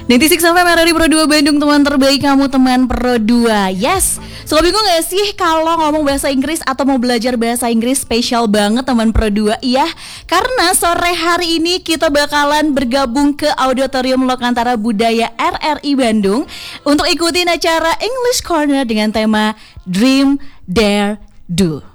96 FM RRI Pro 2 Bandung, teman terbaik kamu, teman Pro 2. Yes, suka bingung gak sih kalau ngomong bahasa Inggris atau mau belajar bahasa Inggris? Spesial banget teman Pro 2. Iya, karena sore hari ini kita bakalan bergabung ke Auditorium Lokantara Budaya RRI Bandung untuk ikutin acara English Corner dengan tema Dream, Dare, Do.